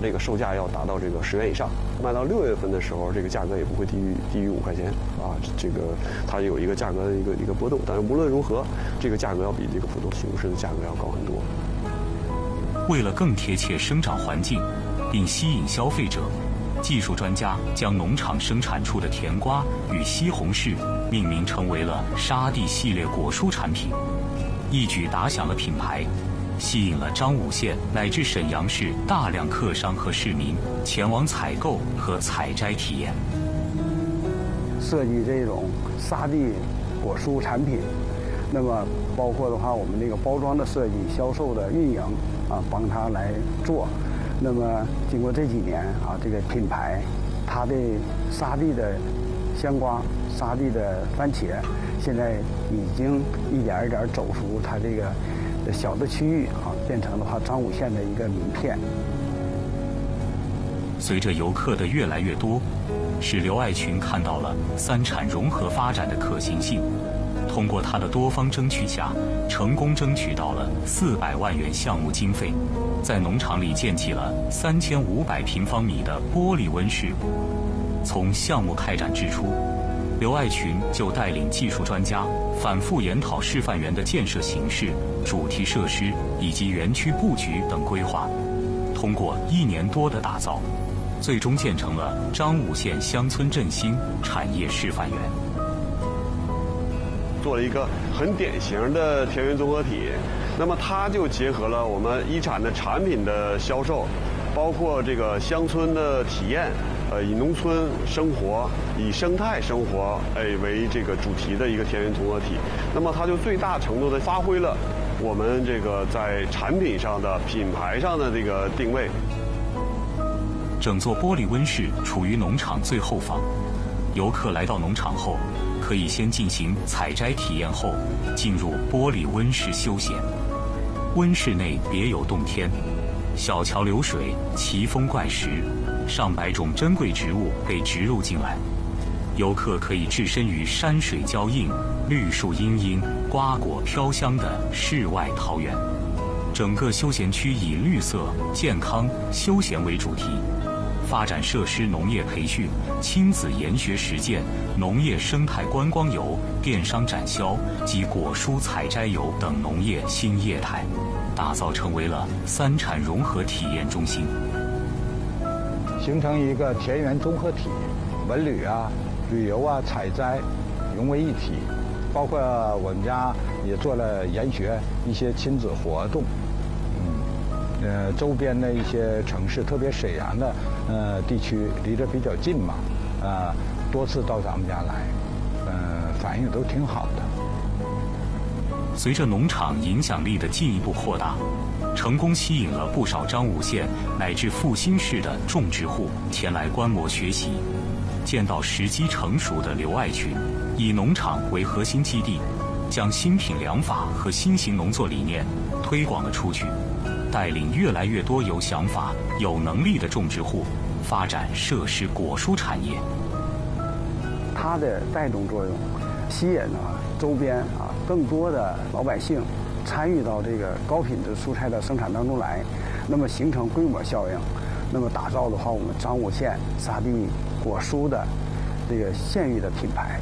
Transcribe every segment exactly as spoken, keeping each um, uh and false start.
这个售价要达到这个十元以上。卖到六月份的时候，这个价格也不会低于低于五块钱啊。这个它有一个价格的一个一个波动，但是无论如何，这个价格要比这个普通西红柿的价格要高很多。 为了更贴切生长环境，并吸引消费者，技术专家将农场生产出的甜瓜与西红柿命名成为了沙地系列果蔬产品，一举打响了品牌，吸引了彰武县乃至沈阳市大量客商和市民前往采购和采摘体验。 设计这种沙地果蔬产品，那么包括的话，我们这个包装的设计、销售的运营啊，帮他来做。那么经过这几年啊，这个品牌，它的沙地的香瓜、沙地的番茄，现在已经一点一点走出它这个小的区域啊，变成的话彰武县的一个名片。 随着游客的越来越多，使刘爱群看到了三产融合发展的可行性。通过他的多方争取下，成功争取到了四百万元项目经费，在农场里建起了三千五百平方米的玻璃温室。从项目开展之初，刘爱群就带领技术专家反复研讨示范园的建设形式、主题设施以及园区布局等规划。通过一年多的打造，最终建成了彰武县乡村振兴产业示范园。 做了一个很典型的田园综合体，那么它就结合了我们一产的产品的销售，包括这个乡村的体验，呃，以农村生活、以生态生活哎为这个主题的一个田园综合体。那么它就最大程度的发挥了我们这个在产品上的、品牌上的这个定位。 整座玻璃温室处于农场最后方，游客来到农场后，可以先进行采摘体验后，进入玻璃温室休闲。温室内别有洞天，小桥流水，奇峰怪石，上百种珍贵植物被植入进来，游客可以置身于山水交映、绿树茵茵、瓜果飘香的世外桃源。整个休闲区以绿色、健康、休闲为主题，发展设施农业培训、亲子研学实践、农业生态观光游、电商展销及果蔬采摘游等农业新业态，打造成为了三产融合体验中心， 形成一个田园综合体，文旅啊、旅游啊、采摘融为一体。包括我们家也做了研学一些亲子活动。嗯，呃，周边的一些城市，特别沈阳的呃地区，离得比较近嘛，呃，多次到咱们家来，呃，反应都挺好的。 随着农场影响力的进一步扩大，成功吸引了不少彰武县乃至阜新市的种植户前来观摩学习。见到时机成熟的刘爱群，以农场为核心基地，将新品良法和新型农作理念推广了出去，带领越来越多有想法、有能力的种植户发展设施果蔬产业。 它的带动作用，吸引啊周边啊更多的老百姓参与到这个高品质蔬菜的生产当中来，那么形成规模效应，那么打造的话，我们彰武县沙地果蔬的这个县域的品牌。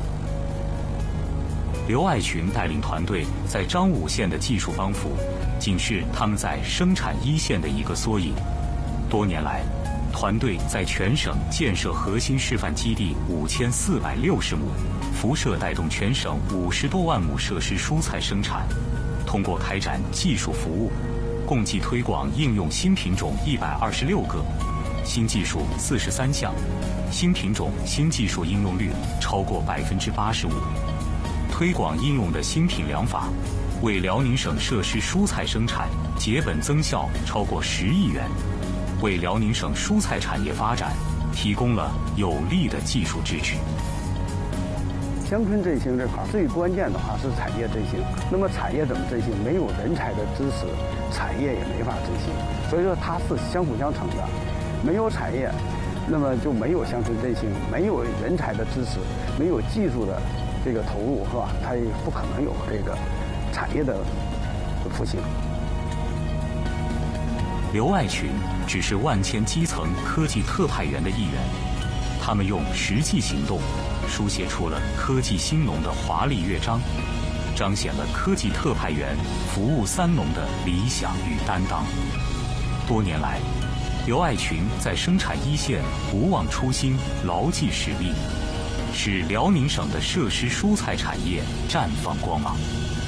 刘爱群带领团队在彰武县的技术帮扶，仅是他们在生产一线的一个缩影。多年来，团队在全省建设核心示范基地五千四百六十亩，辐射带动全省五十多万亩设施蔬菜生产。通过开展技术服务，共计推广应用新品种一百二十六个，新技术四十三项，新品种新技术应用率超过百分之八十五。推广应用的新品良法，为辽宁省设施蔬菜生产结本增效超过十亿元，为辽宁省蔬菜产业发展提供了有力的技术支持。 乡村振兴这块最关键的话是产业振兴。那么产业怎么振兴？没有人才的支持，产业也没法振兴。所以说它是相辅相成的。没有产业，那么就没有乡村振兴；没有人才的支持，没有技术的这个投入，是吧？它也不可能有这个产业的复兴。 刘爱群只是万千基层科技特派员的一员，他们用实际行动书写出了科技兴农的华丽乐章，彰显了科技特派员服务三农的理想与担当。多年来，刘爱群在生产一线不忘初心，牢记使命，使辽宁省的设施蔬菜产业绽放光芒。